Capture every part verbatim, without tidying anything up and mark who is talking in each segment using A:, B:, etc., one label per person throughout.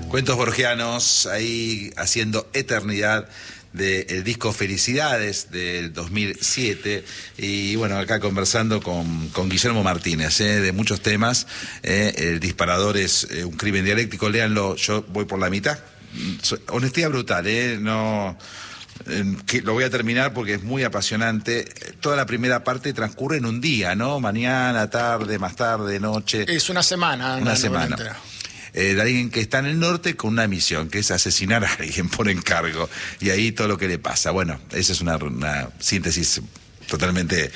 A: Cuentos borgianos, ahí haciendo eternidad del disco Felicidades del dos mil siete. Y bueno, acá conversando con, con Guillermo Martínez, eh, de muchos temas. Eh, el disparador es eh, un crimen dialéctico, léanlo, yo voy por la mitad. Honestidad brutal, eh, no... Que lo voy a terminar porque es muy apasionante. Toda la primera parte transcurre en un día, ¿no? Mañana, tarde, más tarde, noche.
B: Es una semana.
A: Una no, semana. No eh, de alguien que está en el norte con una misión, que es asesinar a alguien por encargo. Y ahí todo lo que le pasa. Bueno, esa es una, una síntesis totalmente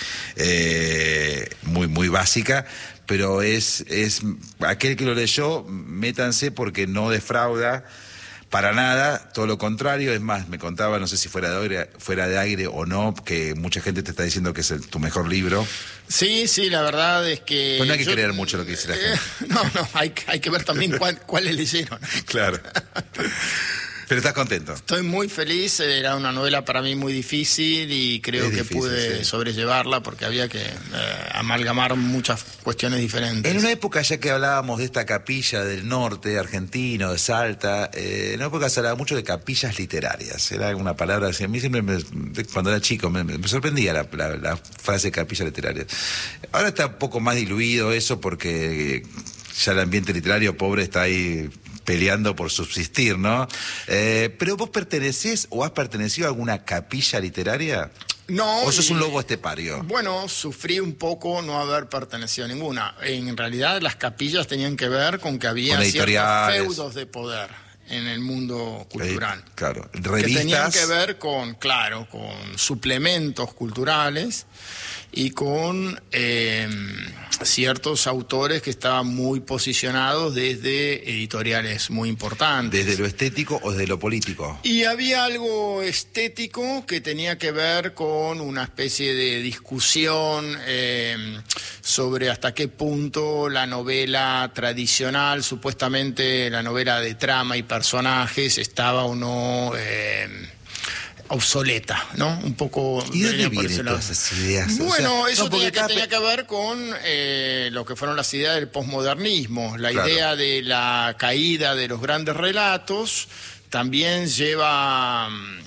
A: eh, muy, muy básica. Pero es, es aquel que lo leyó, métanse porque no defrauda. Para nada, todo lo contrario. Es más, me contaba, no sé si fuera de aire, fuera de aire o no, que mucha gente te está diciendo que es el, tu mejor libro.
B: Sí, sí, la verdad es que...
A: Pues no hay que
B: yo,
A: creer mucho lo que dice la gente.
B: Eh, no, no, hay, hay que ver también cuál, cuáles leyeron.
A: Claro. Pero estás contento.
B: Estoy muy feliz, era una novela para mí muy difícil y creo es que difícil, pude sí. sobrellevarla porque había que eh, amalgamar muchas cuestiones diferentes.
A: En una época, ya que hablábamos de esta capilla del norte argentino, de Salta, eh, en una época se hablaba mucho de capillas literarias. Era una palabra así. A mí siempre, me, cuando era chico, me, me sorprendía la, la, la frase capilla literaria. Ahora está un poco más diluido eso porque ya el ambiente literario pobre está ahí peleando por subsistir, ¿no? Eh, ¿Pero vos pertenecés o has pertenecido a alguna capilla literaria?
B: No.
A: ¿O sos un lobo estepario?
B: Bueno, sufrí un poco no haber pertenecido a ninguna. En realidad las capillas tenían que ver con que había con ciertos feudos de poder en el mundo cultural.
A: Eh, claro. Revistas.
B: Que tenían que ver con, claro, con suplementos culturales y con eh, ciertos autores que estaban muy posicionados desde editoriales muy importantes.
A: ¿Desde lo estético o desde lo político?
B: Y había algo estético que tenía que ver con una especie de discusión eh, sobre hasta qué punto la novela tradicional, supuestamente la novela de trama y personajes, estaba o no... Eh, obsoleta, ¿no? Un poco...
A: ¿Y de dónde vienen todas esas ideas?
B: Bueno,
A: o sea,
B: eso
A: no,
B: tenía, que,
A: está...
B: tenía que ver con eh, lo que fueron las ideas del posmodernismo. La claro. idea de la caída de los grandes relatos también lleva,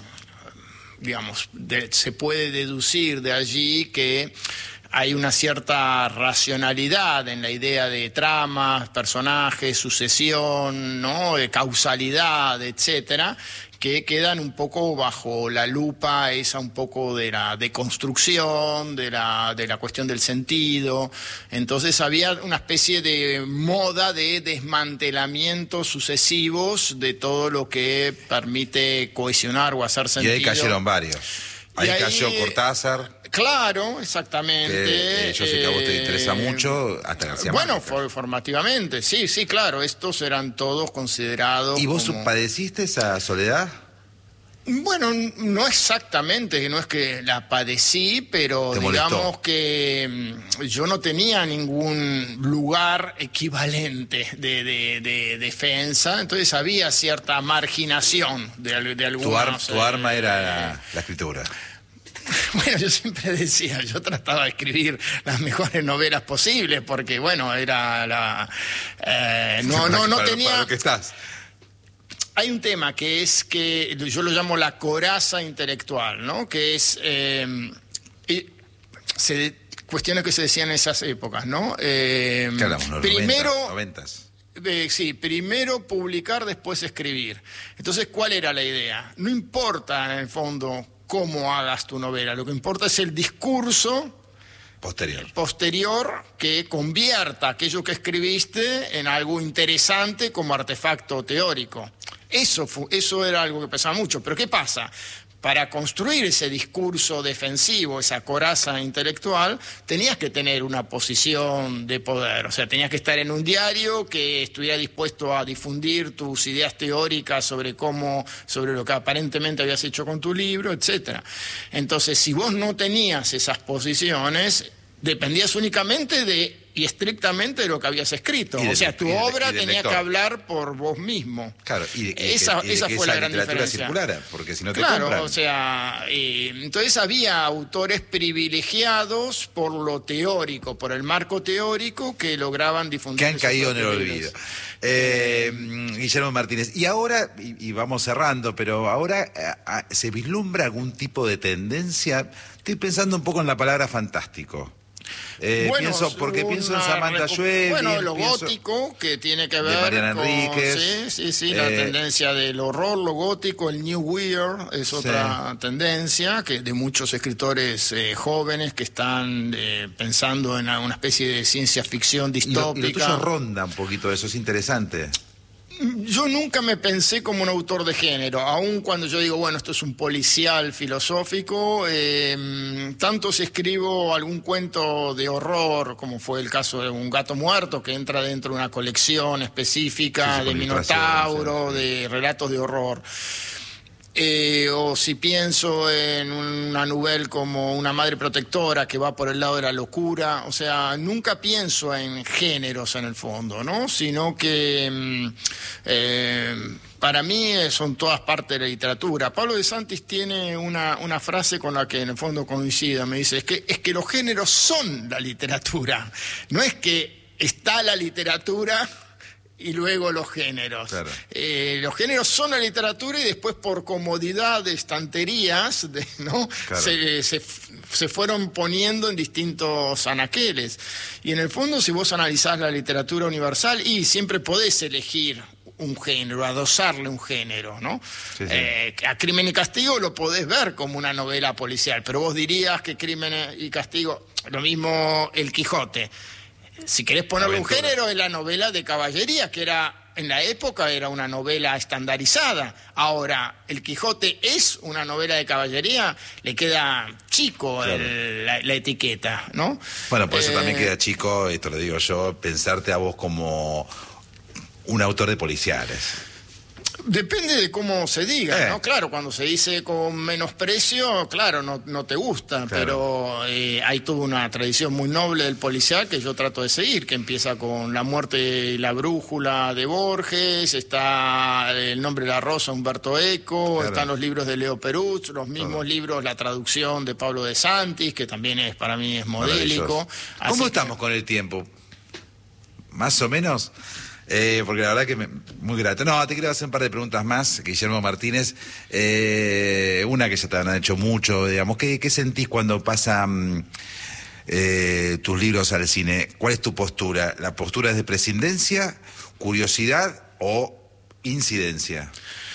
B: digamos, de, se puede deducir de allí que hay una cierta racionalidad en la idea de tramas, personajes, sucesión, ¿no? De causalidad, etcétera, que quedan un poco bajo la lupa esa un poco de la deconstrucción, de la, de la cuestión del sentido. Entonces había una especie de moda de desmantelamientos sucesivos de todo lo que permite cohesionar o hacer sentido.
A: Y ahí cayeron varios. Ahí, ahí cayó Cortázar.
B: Claro, exactamente.
A: Que, eh, yo sé que a vos te interesa mucho, hasta García
B: Bueno,
A: Márquez.
B: Bueno, formativamente, sí, sí, claro, estos eran todos considerados.
A: ¿Y vos
B: como...
A: padeciste esa soledad?
B: Bueno, no exactamente, no es que la padecí, pero digamos que yo no tenía ningún lugar equivalente de, de, de defensa, entonces había cierta marginación de, de algunos...
A: Tu, ar tu arma era la, la escritura.
B: Bueno, yo siempre decía, yo trataba de escribir las mejores novelas posibles, porque bueno, era la... Eh, no, no, no
A: para,
B: tenía...
A: Para lo que estás.
B: Hay un tema que es que yo lo llamo la coraza intelectual, ¿no? Que es eh, se, cuestiones que se decían en esas épocas, ¿no? Eh,
A: ¿Qué hablamos? Los
B: primero,
A: noventas.
B: Eh, sí, primero publicar, después escribir. Entonces, ¿cuál era la idea? No importa en el fondo cómo hagas tu novela, lo que importa es el discurso
A: posterior,
B: posterior que convierta aquello que escribiste en algo interesante como artefacto teórico. Eso, fue, eso era algo que pesaba mucho. Pero ¿qué pasa? Para construir ese discurso defensivo, esa coraza intelectual, tenías que tener una posición de poder. O sea, tenías que estar en un diario que estuviera dispuesto a difundir tus ideas teóricas sobre cómo, sobre lo que aparentemente habías hecho con tu libro, etcétera. Entonces, si vos no tenías esas posiciones, dependías únicamente de y estrictamente de lo que habías escrito.
A: De,
B: o sea, tu
A: de,
B: obra
A: de
B: tenía
A: lector.
B: que hablar por vos mismo.
A: Claro, y, de, y
B: esa,
A: que, y
B: esa
A: de que
B: fue
A: esa
B: la gran diferencia.
A: Circulara, porque si no te
B: claro,
A: compran.
B: o sea, eh, entonces había autores privilegiados por lo teórico, por el marco teórico, que lograban difundir.
A: Que han caído en el
B: libros.
A: olvido. Eh, Guillermo Martínez. Y ahora, y, y vamos cerrando, pero ahora a, a, ¿se vislumbra algún tipo de tendencia? Estoy pensando un poco en la palabra fantástico. Eh,
B: bueno,
A: pienso, porque pienso en Samantha Schweblin.
B: Bueno, lo
A: pienso,
B: gótico, que tiene que ver
A: Mariana
B: con
A: Enríquez,
B: sí, sí, sí,
A: eh,
B: la tendencia del horror, lo gótico, el New Weird es otra
A: sí.
B: tendencia que de muchos escritores eh, jóvenes que están eh, pensando en una especie de ciencia ficción distópica.
A: Y lo, y lo tuyo ronda un poquito eso, es interesante.
B: Yo nunca me pensé como un autor de género, aun cuando yo digo, bueno, esto es un policial filosófico, eh, tanto si escribo algún cuento de horror, como fue el caso de Un gato muerto, que entra dentro de una colección específica
A: sí, sí,
B: de Minotauro,
A: sí, sí.
B: de relatos de horror. Eh, o si pienso en una novela como Una madre protectora, que va por el lado de la locura, o sea, nunca pienso en géneros en el fondo, ¿no? Sino que eh, para mí son todas partes de la literatura. Pablo de Santis tiene una, una frase con la que en el fondo coincida, me dice, es que, es que los géneros son la literatura, no es que está la literatura y luego los géneros.
A: Claro.
B: Eh, los géneros son la literatura y después por comodidad de estanterías, de, ¿no?
A: Claro.
B: se, se, se fueron poniendo en distintos anaqueles. Y en el fondo, si vos analizás la literatura universal, y siempre podés elegir un género, adosarle un género, ¿no?
A: Sí, sí.
B: Eh, a Crimen y Castigo lo podés ver como una novela policial, pero vos dirías que Crimen y Castigo, lo mismo El Quijote. Si querés ponerle un género, es la novela de caballería, que era en la época era una novela estandarizada. Ahora, El Quijote es una novela de caballería, le queda chico claro. el, la, la etiqueta, ¿no?
A: Bueno, por eso
B: eh,
A: también queda chico, esto lo digo yo, pensarte a vos como un autor de policiales.
B: Depende de cómo se diga,
A: eh.
B: ¿no? Claro, cuando se dice con menosprecio, claro, no, no te gusta, claro. pero eh, hay toda una tradición muy noble del policial que yo trato de seguir, que empieza con La muerte y la brújula de Borges, está El nombre de la rosa, Humberto Eco, claro. están los libros de Leo Perutz, los mismos oh. libros, la traducción de Pablo de Santis, que también es para mí es modélico.
A: ¿Cómo estamos que... con el tiempo? ¿Más o menos? Eh, porque la verdad que me, muy grato. No, te quiero hacer un par de preguntas más, Guillermo Martínez. Eh, una que ya te han hecho mucho, digamos. ¿Qué, qué sentís cuando pasan eh, tus libros al cine? ¿Cuál es tu postura? ¿La postura es de prescindencia, curiosidad o incidencia?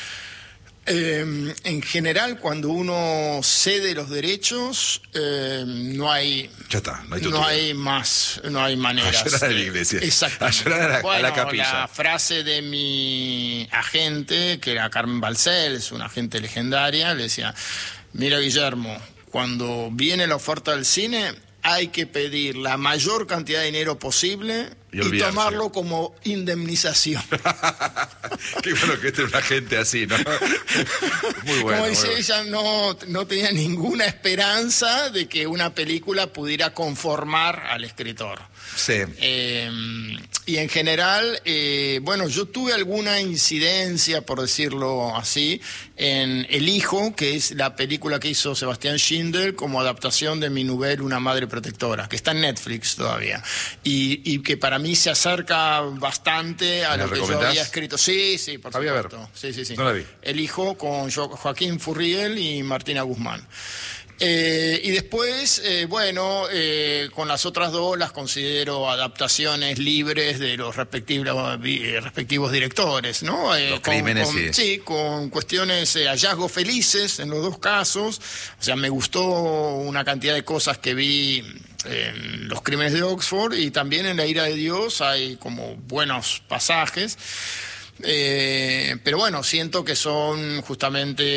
B: Eh, en general, cuando uno cede los derechos, eh, no hay,
A: ya está, no hay,
B: no hay más, no hay maneras.
A: A llorar a la iglesia.
B: Exactamente.
A: A llorar a la,
B: bueno,
A: a la capilla.
B: La frase de mi agente, que era Carmen Balcells, una agente legendaria, le decía: mira, Guillermo, cuando viene la oferta del cine, hay que pedir la mayor cantidad de dinero posible y, y tomarlo como indemnización.
A: Qué bueno que esté una gente así, ¿no? Muy bueno.
B: Como dice
A: bueno.
B: ella, no, no tenía ninguna esperanza de que una película pudiera conformar al escritor.
A: Sí.
B: Eh, y en general, eh, bueno, yo tuve alguna incidencia, por decirlo así, en El Hijo, que es la película que hizo Sebastián Schindler como adaptación de mi novela Una madre protectora, que está en Netflix todavía, y, y que para mí se acerca bastante a lo que yo había escrito. Sí, sí, por supuesto. Sí, sí, sí.
A: No la vi.
B: El Hijo con jo Joaquín Furriel y Martina Guzmán. Eh, y después, eh, bueno, eh, con las otras dos las considero adaptaciones libres de los respectivos, eh, respectivos directores, ¿no? Eh,
A: los
B: con,
A: crímenes,
B: con,
A: sí.
B: Sí, con cuestiones, eh, hallazgos felices en los dos casos. O sea, me gustó una cantidad de cosas que vi en Los crímenes de Oxford, y también en La ira de Dios hay como buenos pasajes. Eh, pero bueno, siento que son justamente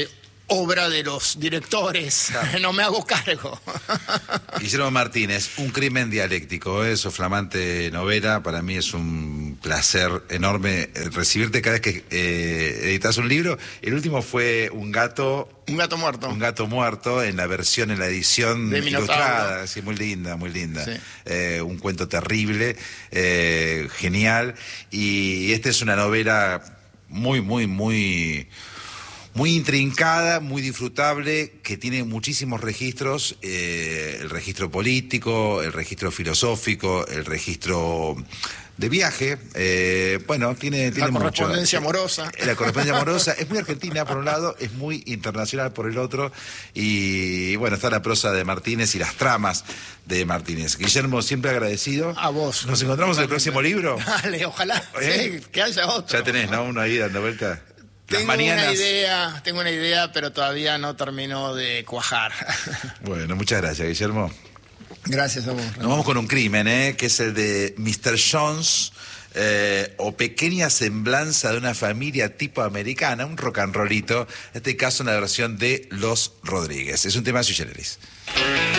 B: obra de los directores, claro. No me hago cargo.
A: Guillermo Martínez, Un crimen dialéctico, ¿eh? Su flamante novela, para mí es un placer enorme recibirte cada vez que eh, editas un libro. El último fue Un gato...
B: Un gato muerto.
A: Un gato muerto, en la versión, en la edición
B: de
A: ilustrada, sí, muy linda, muy linda. Sí. Eh, un cuento terrible, eh, genial, y esta es una novela muy, muy, muy... muy intrincada, muy disfrutable, que tiene muchísimos registros, eh, el registro político, el registro filosófico, el registro de viaje, eh, bueno, tiene, tiene
B: la correspondencia
A: mucho.
B: amorosa.
A: La correspondencia amorosa es muy argentina por un lado, es muy internacional por el otro, y bueno, está la prosa de Martínez y las tramas de Martínez. Guillermo, siempre agradecido.
B: A vos.
A: Nos encontramos en el próximo libro.
B: Dale, ojalá, ¿Eh? sí, que haya otro.
A: Ya tenés, ¿no? Uno ahí dando vuelta.
B: Tengo mañanas... una idea, tengo una idea, pero todavía no terminó de cuajar.
A: Bueno, muchas gracias, Guillermo.
B: Gracias a vos.
A: Nos vamos con un crimen, ¿eh? Que es el de mister Jones, eh, o Pequeña semblanza de una familia tipo americana, un rock and rollito, en este caso una versión de Los Rodríguez. Es un tema sui generis.